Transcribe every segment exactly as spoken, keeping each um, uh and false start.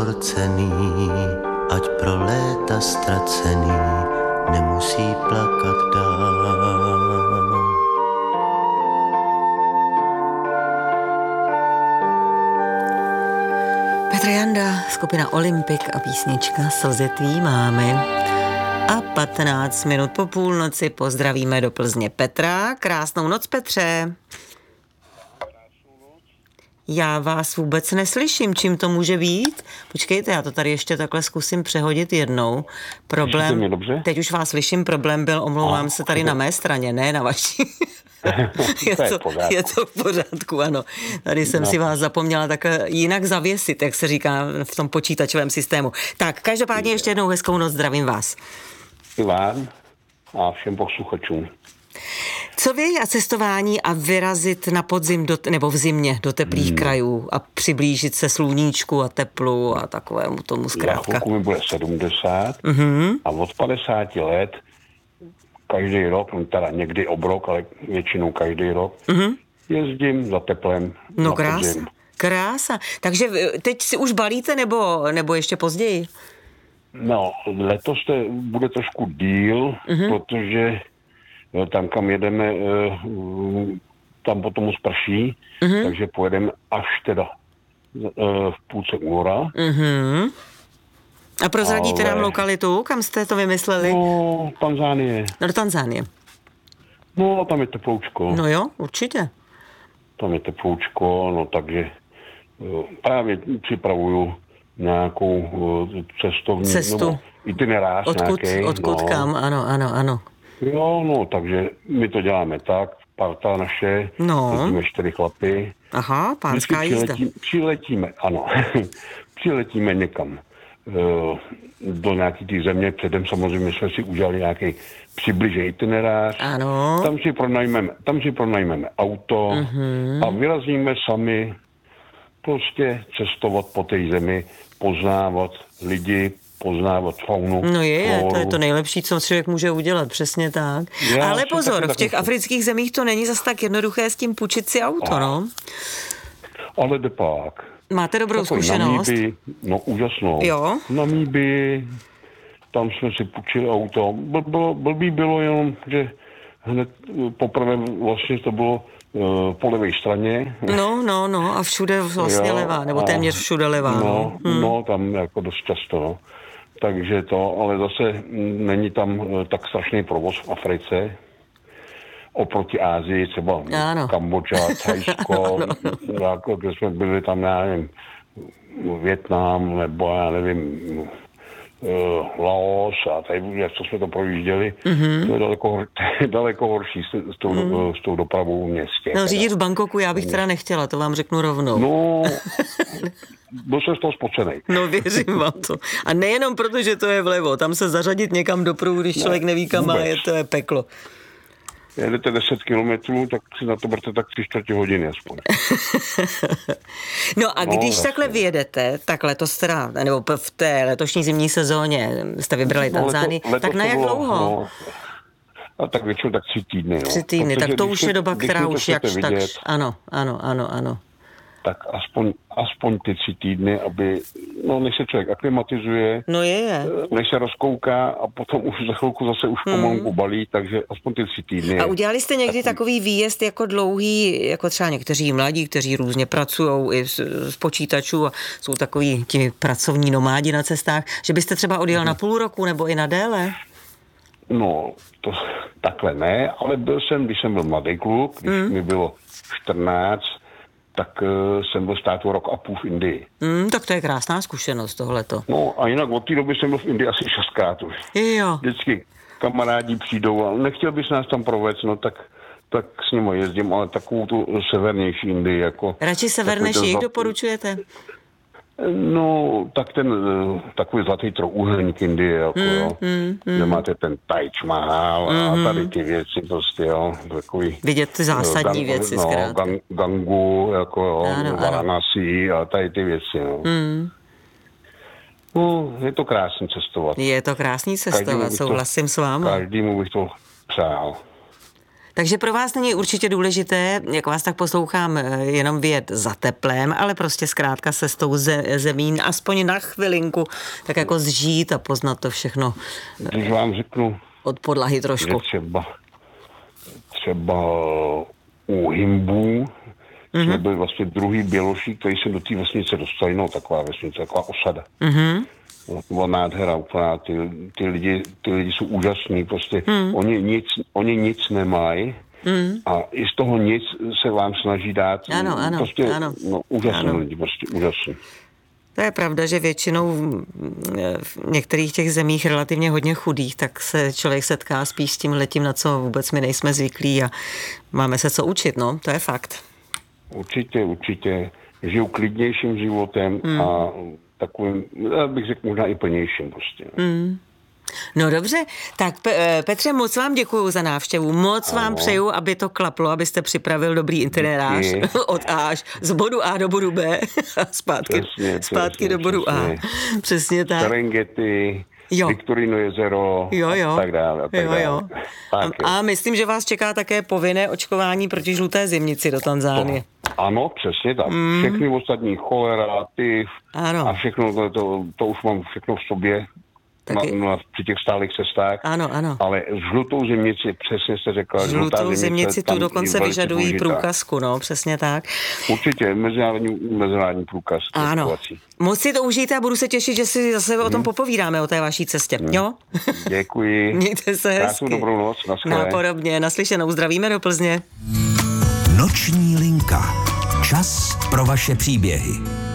zhorcený, ať pro léta ztracený nemusí plakat dál. Petr Janda, skupina Olympik a písnička Slzy tvý mámy. A patnáct minut po půlnoci pozdravíme do Plzně Petra. Krásnou noc, Petře. Já vás vůbec neslyším, čím to může být. Počkejte, já to tady ještě takhle zkusím přehodit jednou. Problém, teď už vás slyším, problém byl, omlouvám se, tady na mé straně, ne na vaší. je, to, je to v pořádku, ano. Tady jsem no. si vás zapomněla takhle jinak zavěsit, jak se říká v tom počítačovém systému. Tak, každopádně ještě jednou hezkou noc, zdravím vás. I vám a všem posluchačům. Co vy a cestování a vyrazit na podzim do, nebo v zimě do teplých hmm. krajů a přiblížit se sluníčku a teplu a takovému tomu zkrátka? Já mi bude sedmdesát mm-hmm. a od padesáti let každý rok, teda někdy obrok, ale většinou každý rok, mm-hmm. jezdím za teplem. No krása, podzim. Krása. Takže teď si už balíte nebo, nebo ještě později? No, letos to bude trošku díl, mm-hmm. protože tam, kam jedeme, tam potom sprší, mm-hmm. takže pojedeme až teda v půlce února. Mm-hmm. A prozradíte Ale... nám lokalitu, kam jste to vymysleli? No, Tanzánie. No, do Tanzánie. No, tam je teploučko. No jo, určitě. Tam je teploučko, no takže právě připravuju nějakou cestovní... Cestu. Itinerář odkud, nějaký. Odkud no. kam, ano, ano, ano. Jo, no, takže my to děláme tak, parta naše, no. jezdíme čtyři chlapy. Aha, pánská jízda. Přiletí, přiletíme, ano, přiletíme někam do nějaký té země, předem samozřejmě jsme si udělali nějaký přibližej itinerář. Ano. Tam si pronajmeme, tam si pronajmeme auto uh-huh. a vyrazíme sami prostě cestovat po té zemi, poznávat lidi, poznávat faunu. No je, je, to je to nejlepší, co člověk může udělat, přesně tak. Já Ale pozor, v těch taky... afrických zemích to není zas tak jednoduché s tím půjčit si auto, a. no. Ale jde pak. Máte dobrou Takový zkušenost? Namíby, no úžasnou. Jo. Namíby, tam jsme si půjčili auto. Bl, bl, blbý bylo jenom, že hned poprvé vlastně to bylo uh, po levé straně. No, no, no a všude vlastně jo, levá, nebo téměř všude levá. No, hmm. no, tam jako dost často, no. Takže to, ale zase není tam uh, tak strašný provoz v Africe. Oproti Ázii, třeba ano. Kambodža, Thajsko, jako, kde jsme byli tam, já nevím, Vietnam, nebo já nevím, uh, Laos a tady, jak co jsme to projížděli, mm-hmm. to je daleko, daleko horší s, s, tou, mm. s tou dopravou v městě. No řídit v Bangkoku já bych teda nechtěla, to vám řeknu rovnou. No, byl jsem z toho spocenej. No věřím vám to. A nejenom proto, že to je vlevo, tam se zařadit někam do pruhu, když člověk neví kam má, je, to je peklo. Jedete deset kilometrů, tak si na to berte tak tři čtvrtě hodiny aspoň. No a no, když vlastně. takhle vyjedete, tak letos teda, nebo v té letošní zimní sezóně jste vybrali no, Tanzánii, leto, leto tak na jak bylo, dlouho? No, a tak většinou tak tři týdny. No. Tři týdny, Protože tak to už je doba, která už jakž tak. Ano, ano, ano, ano. Tak aspoň, aspoň ty tři týdny, aby, no než se člověk aklimatizuje, no je, je. než se rozkouká a potom už za chvilku zase už hmm. pomalu balí, takže aspoň ty tři týdny. A udělali jste někdy takový, takový výjezd jako dlouhý, jako třeba někteří mladí, kteří různě pracují i z, z počítačů a jsou takový ti pracovní nomádi na cestách, že byste třeba odjel hmm. na půl roku nebo i na déle? No, to takhle ne, ale byl jsem, když jsem byl mladý kluk, když hmm. mi bylo čtrnáct, tak uh, jsem byl státu rok a půl v Indii. Mm, tak to je krásná zkušenost tohleto. No a jinak od té doby jsem byl v Indii asi šestkrát už. Jo. Vždycky kamarádi přijdou a nechtěl bys nás tam provést, no tak, tak s nimi jezdím, ale takovou tu severnější Indii. Jako, radši sever než jich doporučujete? No, tak ten takový zlatý trojuhelník Indie, jako mm, jo. Mm, mm. Kde máte ten Taj Mahal a mm. tady ty věci prostě, jo. Takový, vidět ty zásadní gang, věci, no, zkrátka. Gang, Gangu, jako jo, Varanasi a tady ty věci, no. Mm. No, je to krásný cestovat. Je to krásný cestovat, souhlasím s vámi. Každému bych to přál. Takže pro vás není určitě důležité, jak vás tak poslouchám, jenom vyjet za teplem, ale prostě zkrátka se s tou zemí aspoň na chvilinku tak jako zžít a poznat to všechno. Když vám řeknu od podlahy trošku. Třeba, třeba u Himbů mm-hmm. jsme byli vlastně druhý Běloší, který se do té vesnice dostali, no taková vesnice, taková osada. Mm-hmm. To byla nádhera úplná, ty, ty, lidi, ty lidi jsou úžasní, prostě mm. oni, nic, oni nic nemají mm. a i z toho nic se vám snaží dát. Ano, ano, prostě, ano. No, úžasní ano. lidi, prostě úžasní. To je pravda, že většinou v některých těch zemích relativně hodně chudých, tak se člověk setká spíš s tím letím, na co vůbec my nejsme zvyklí a máme se co učit, no, to je fakt. Určitě, určitě. Žiju klidnějším životem hmm. a takovým, bych řekl, možná i plnějším prostě. Hmm. No dobře, tak Petře, moc vám děkuju za návštěvu, moc ano. vám přeju, aby to klaplo, abyste připravil dobrý itinerář od A až z bodu A do bodu B a zpátky, přesně, zpátky přesně, do bodu přesně. A. Přesně tak. Serengeti, Viktorino jezero jo, jo. a tak dále. A, tak jo, jo. dále. A, a myslím, že vás čeká také povinné očkování proti žluté zimnici do Tanzánie. To, ano, přesně tak. Mm. Všechny ostatní cholera, tyf a všechno, to, to, to už mám všechno v sobě. Taky... Na, na, při těch stálých cestách. Ano, ano. Ale žlutou zimnici, přesně jste řekla. Žlutou zimnici tu dokonce vyžadují důležitá. Průkazku, no, přesně tak. Určitě, mezinárodní, mezinárodní průkaz. Ano. Moc si to užijte a budu se těšit, že si zase hmm. o tom popovídáme, o té vaší cestě. Hmm. Jo? Děkuji. Mějte se hezky. Krásnou dobrou noc. Napodobně, naslyšenou. Zdravíme do Plzně. Noční linka. Čas pro vaše příběhy.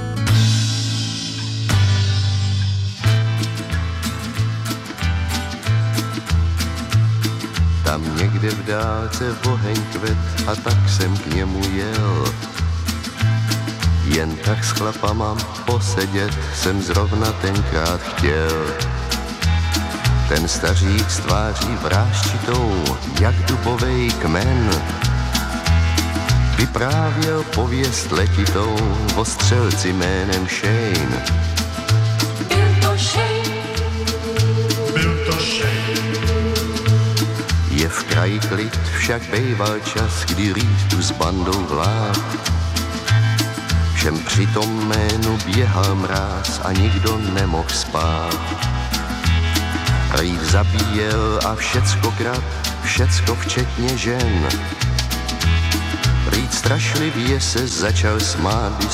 Tam někde v dálce oheň kvet a tak jsem k němu jel. Jen tak s chlapama posedět jsem zrovna tenkrát chtěl. Ten stařík s tváří vráščitou, jak dubovej kmen, vyprávěl pověst letitou o střelci jménem Shane. Byl to Shane, byl to Shane. Je v kraji klid, však bejval čas, kdy Reed s bandou vlád. Všem při tom jménu běhal mráz a nikdo nemohl spát. Reed zabíjel a všecko krát, všecko včetně žen. Reed strašlivě se začal smát,